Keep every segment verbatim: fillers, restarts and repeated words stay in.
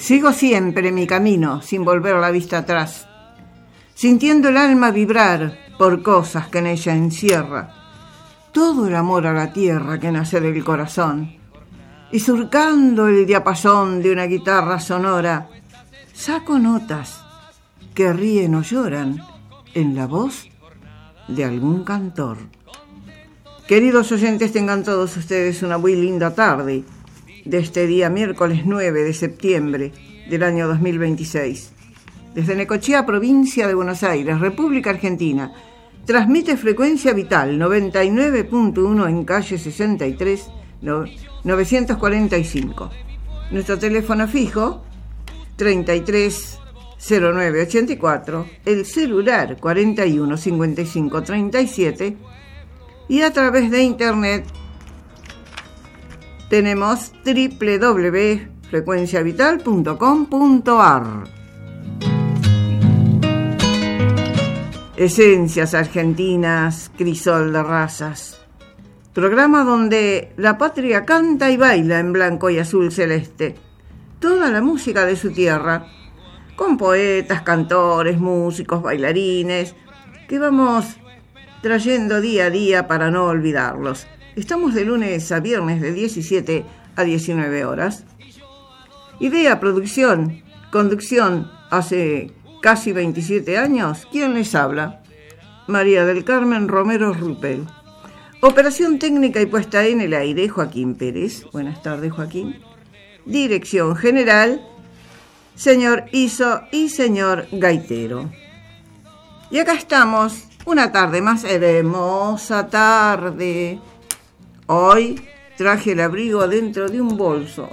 Sigo siempre mi camino, sin volver la vista atrás, sintiendo el alma vibrar por cosas que en ella encierra todo el amor a la tierra que nace del corazón, y surcando el diapasón de una guitarra sonora, saco notas que ríen o lloran en la voz de algún cantor. Queridos oyentes, tengan todos ustedes una muy linda tarde de este día miércoles nueve de septiembre del año dos mil veintiséis. Desde Necochea, provincia de Buenos Aires, República Argentina, transmite Frecuencia Vital noventa y nueve punto uno en calle sesenta y tres, novecientos cuarenta y cinco. Nuestro teléfono fijo treinta y tres cero nueve ochenta y cuatro, el celular cuarenta y uno cincuenta y cinco treinta y siete, y a través de internet tenemos doble u doble u doble u punto frecuencia vital punto com punto a r. Esencias argentinas, crisol de razas. Programa donde la patria canta y baila en blanco y azul celeste toda la música de su tierra, con poetas, cantores, músicos, bailarines, que vamos trayendo día a día para no olvidarlos. Estamos de lunes a viernes de diecisiete a diecinueve horas. Idea, producción, conducción, hace casi veintisiete años. ¿Quién les habla? María del Carmen Romero Rupel. Operación técnica y puesta en el aire, Joaquín Pérez. Buenas tardes, Joaquín. Dirección general, señor Iso y señor Gaitero. Y acá estamos, una tarde más, hermosa tarde. Hoy traje el abrigo dentro de un bolso,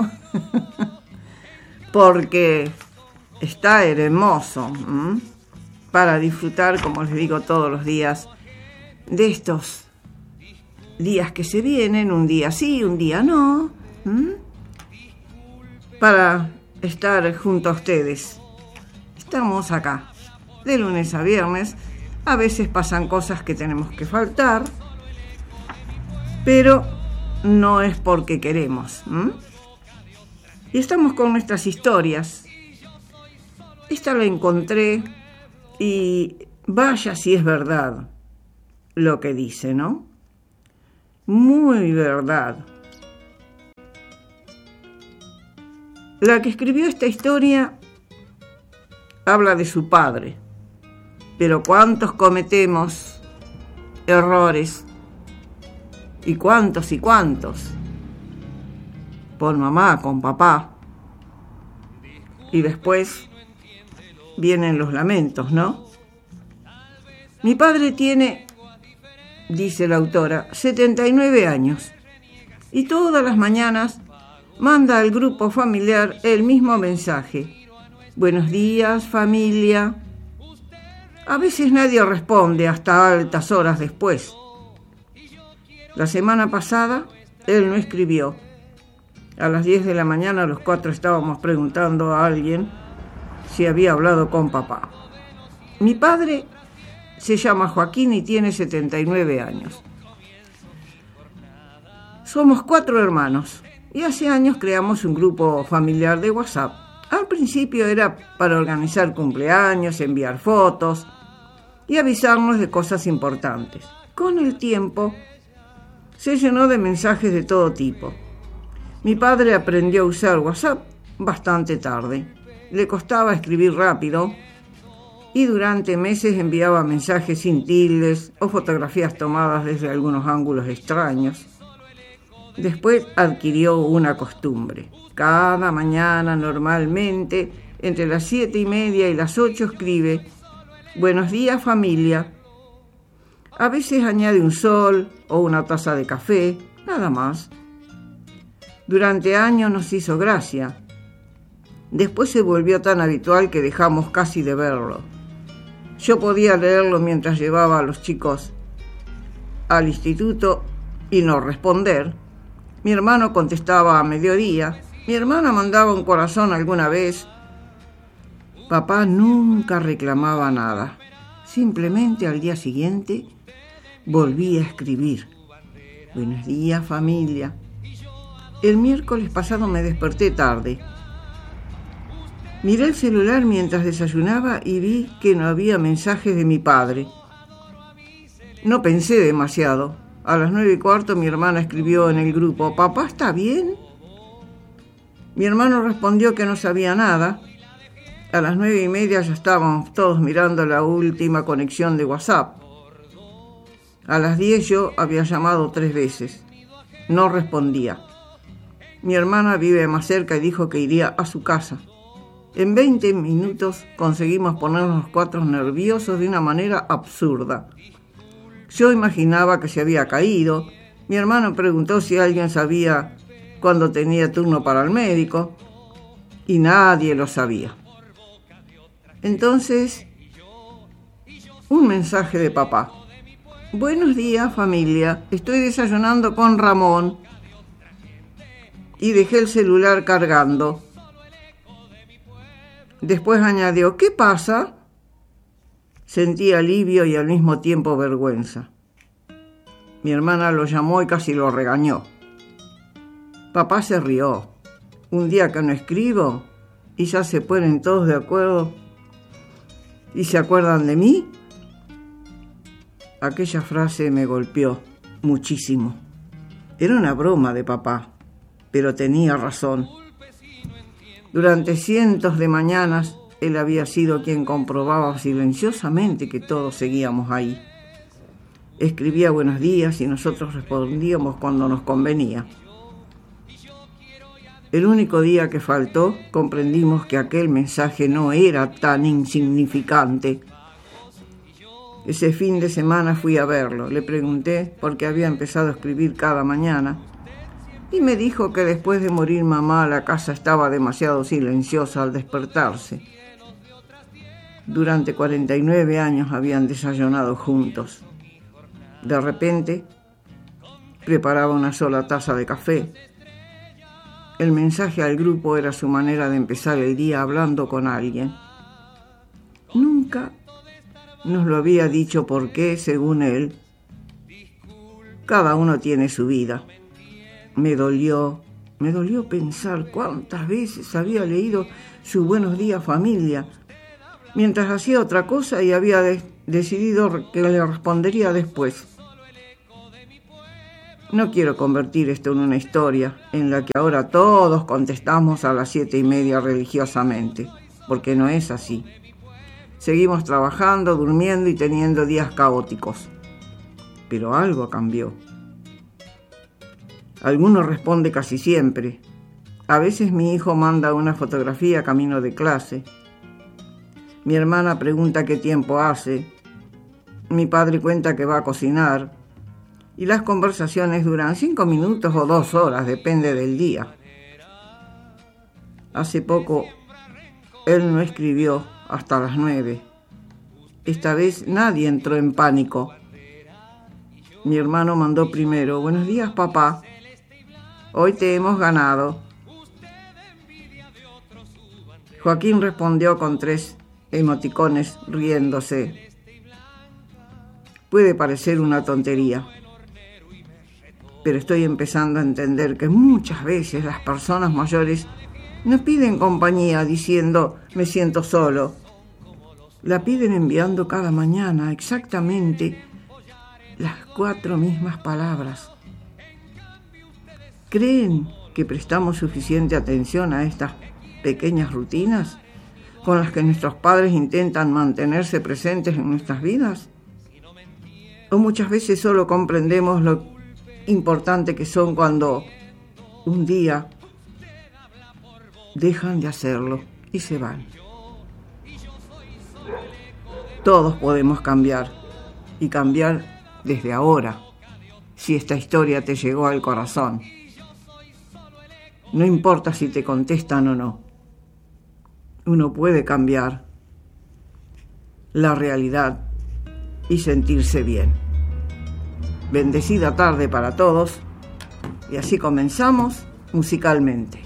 porque está hermoso, ¿m? Para disfrutar, como les digo todos los días, de estos días que se vienen, un día sí, un día no, ¿m? Para estar junto a ustedes. Estamos acá, de lunes a viernes. A veces pasan cosas que tenemos que faltar, pero no es porque queremos. ¿m? Y estamos con nuestras historias. Esta la encontré y vaya si es verdad lo que dice, ¿no? Muy verdad. La que escribió esta historia habla de su padre, pero ¿cuántos cometemos errores? ¿Y cuántos y cuántos? Por mamá, con papá. Y después vienen los lamentos, ¿no? Mi padre tiene, dice la autora, setenta y nueve años, y todas las mañanas manda al grupo familiar el mismo mensaje. Buenos días, familia. A veces nadie responde hasta altas horas después. La semana pasada, él no escribió. A las diez de la mañana los cuatro estábamos preguntando a alguien si había hablado con papá. Mi padre se llama Joaquín y tiene setenta y nueve años. Somos cuatro hermanos y hace años creamos un grupo familiar de WhatsApp. Al principio era para organizar cumpleaños, enviar fotos y avisarnos de cosas importantes. Con el tiempo se llenó de mensajes de todo tipo. Mi padre aprendió a usar WhatsApp bastante tarde. Le costaba escribir rápido y durante meses enviaba mensajes sin tildes o fotografías tomadas desde algunos ángulos extraños. Después adquirió una costumbre. Cada mañana, normalmente, entre las siete y media y las ocho, escribe «Buenos días, familia». A veces añade un sol o una taza de café, nada más. Durante años nos hizo gracia. Después se volvió tan habitual que dejamos casi de verlo. Yo podía leerlo mientras llevaba a los chicos al instituto y no responder. Mi hermano contestaba a mediodía. Mi hermana mandaba un corazón alguna vez. Papá nunca reclamaba nada. Simplemente al día siguiente volví a escribir. Buenos días, familia. El miércoles pasado me desperté tarde. Miré el celular mientras desayunaba y vi que no había mensajes de mi padre. No pensé demasiado. A las nueve y cuarto mi hermana escribió en el grupo: ¿Papá está bien? Mi hermano respondió que no sabía nada. A las nueve y media ya estábamos todos mirando la última conexión de WhatsApp. A las diez yo había llamado tres veces. No respondía. Mi hermana vive más cerca y dijo que iría a su casa. En veinte minutos conseguimos ponernos los cuatro nerviosos de una manera absurda. Yo imaginaba que se había caído. Mi hermano preguntó si alguien sabía cuándo tenía turno para el médico y nadie lo sabía. Entonces, un mensaje de papá. Buenos días, familia. Estoy desayunando con Ramón. Y dejé el celular cargando. Después añadió: ¿qué pasa? Sentí alivio y al mismo tiempo vergüenza. Mi hermana lo llamó y casi lo regañó. Papá se rió. Un día que no escribo y ya se ponen todos de acuerdo y se acuerdan de mí. Aquella frase me golpeó muchísimo. Era una broma de papá, pero tenía razón. Durante cientos de mañanas, él había sido quien comprobaba silenciosamente que todos seguíamos ahí. Escribía buenos días y nosotros respondíamos cuando nos convenía. El único día que faltó, comprendimos que aquel mensaje no era tan insignificante. Ese fin de semana fui a verlo. Le pregunté por qué había empezado a escribir cada mañana y me dijo que después de morir mamá la casa estaba demasiado silenciosa al despertarse. Durante cuarenta y nueve años habían desayunado juntos. De repente, preparaba una sola taza de café. El mensaje al grupo era su manera de empezar el día hablando con alguien. Nunca nos lo había dicho porque, según él, cada uno tiene su vida. Me dolió, me dolió pensar cuántas veces había leído su buenos días familia, mientras hacía otra cosa y había de- decidido que le respondería después. No quiero convertir esto en una historia en la que ahora todos contestamos a las siete y media religiosamente, porque no es así. Seguimos trabajando, durmiendo y teniendo días caóticos. Pero algo cambió. Alguno responde casi siempre. A veces mi hijo manda una fotografía camino de clase. Mi hermana pregunta qué tiempo hace. Mi padre cuenta que va a cocinar. Y las conversaciones duran cinco minutos o dos horas, depende del día. Hace poco, él no escribió hasta las nueve. Esta vez nadie entró en pánico. Mi hermano mandó primero: buenos días, papá. Hoy te hemos ganado. Joaquín respondió con tres emoticones riéndose. Puede parecer una tontería, pero estoy empezando a entender que muchas veces las personas mayores no piden compañía diciendo me siento solo. La piden enviando cada mañana exactamente las cuatro mismas palabras. ¿Creen que prestamos suficiente atención a estas pequeñas rutinas con las que nuestros padres intentan mantenerse presentes en nuestras vidas? ¿O muchas veces solo comprendemos lo importante que son cuando un día dejan de hacerlo y se van? Todos podemos cambiar, y cambiar desde ahora, si esta historia te llegó al corazón. No importa si te contestan o no. Uno puede cambiar la realidad y sentirse bien. Bendecida tarde para todos, y así comenzamos musicalmente.